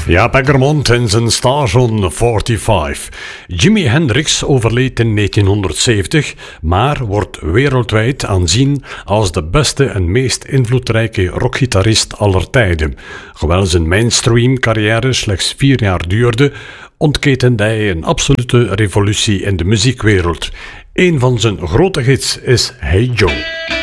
Ja, Peckermont en zijn Station 45. Jimi Hendrix overleed in 1970, maar wordt wereldwijd aanzien als de beste en meest invloedrijke rockgitarist aller tijden. Hoewel zijn mainstream carrière slechts 4 jaar duurde, ontketende hij een absolute revolutie in de muziekwereld. Een van zijn grote hits is Hey Joe.